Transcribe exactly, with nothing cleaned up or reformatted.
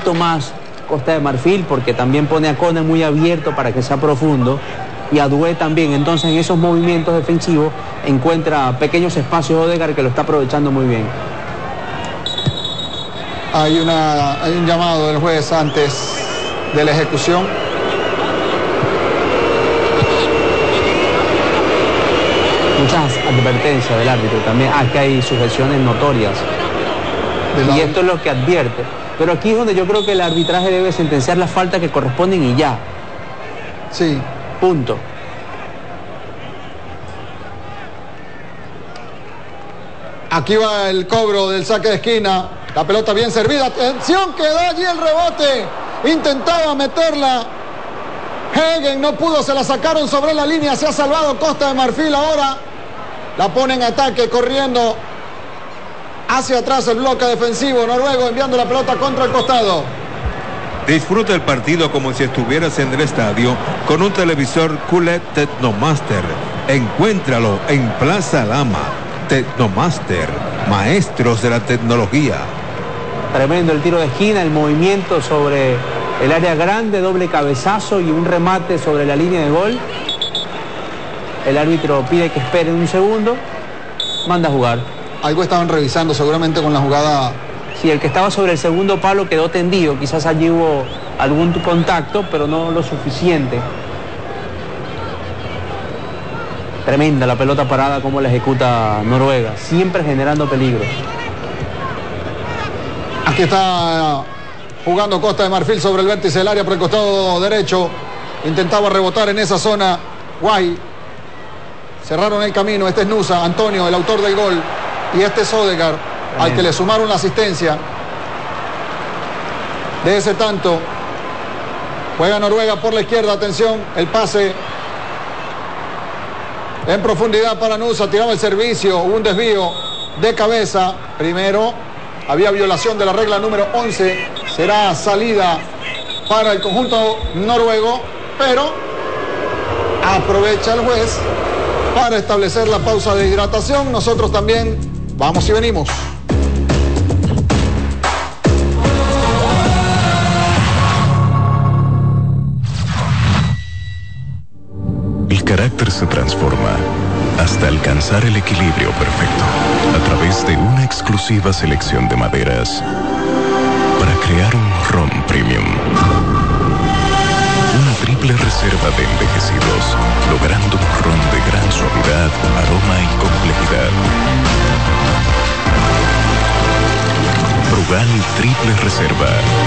poquito más Costa de Marfil, porque también pone a Cone muy abierto para que sea profundo, y a Doué también. Entonces en esos movimientos defensivos encuentra pequeños espacios Odegaard, que lo está aprovechando muy bien. Hay, una, hay un llamado del juez antes de la ejecución. Muchas advertencias del árbitro también. Ah, que hay sujeciones notorias. Y esto es lo que advierte. Pero aquí es donde yo creo que el arbitraje debe sentenciar las faltas que corresponden y ya. Sí. Punto. Aquí va el cobro del saque de esquina. La pelota bien servida. Atención, quedó allí el rebote. Intentaba meterla. Hegen no pudo, se la sacaron sobre la línea. Se ha salvado Costa de Marfil ahora. La pone en ataque, corriendo hacia atrás el bloque defensivo noruego, enviando la pelota contra el costado. Disfruta el partido como si estuvieras en el estadio con un televisor Q L E D Technomaster. Encuéntralo en Plaza Lama. Technomaster, maestros de la tecnología. Tremendo el tiro de esquina, el movimiento sobre el área grande, doble cabezazo y un remate sobre la línea de gol. El árbitro pide que esperen un segundo, manda a jugar. Algo estaban revisando seguramente con la jugada. Sí, el que estaba sobre el segundo palo quedó tendido, quizás allí hubo algún contacto, pero no lo suficiente. Tremenda la pelota parada como la ejecuta Noruega, siempre generando peligro. Aquí está jugando Costa de Marfil sobre el vértice del área por el costado derecho. Intentaba rebotar en esa zona Guay. Cerraron el camino. Este es Nusa, Antonio, el autor del gol. Y este es Odegaard, al que le sumaron la asistencia de ese tanto. Juega Noruega por la izquierda, atención, el pase en profundidad para Nusa, tiraba el servicio, hubo un desvío de cabeza. Primero, había violación de la regla número once, será salida para el conjunto noruego, pero aprovecha el juez para establecer la pausa de hidratación. Nosotros también vamos y venimos. El carácter se transforma hasta alcanzar el equilibrio perfecto a través de una exclusiva selección de maderas para crear un ron premium. Una triple reserva de envejecidos, logrando un ron de gran suavidad, aroma y complejidad. Brugal Triple Reserva.